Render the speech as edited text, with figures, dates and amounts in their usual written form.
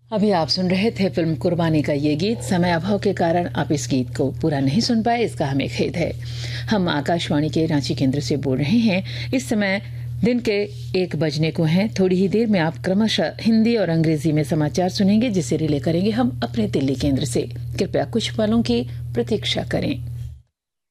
अभी आप सुन रहे थे फिल्म कुर्बानी का ये गीत। समय अभाव के कारण आप इस गीत को पूरा नहीं सुन पाए, इसका हमें खेद है। हम आकाशवाणी के रांची केंद्र से बोल रहे हैं। इस समय दिन के 1 बजने को हैं। थोड़ी ही देर में आप क्रमशः हिंदी और अंग्रेजी में समाचार सुनेंगे, जिसे रिले करेंगे हम अपने दिल्ली केंद्र से। कृपया कुछ पलों की प्रतीक्षा करें।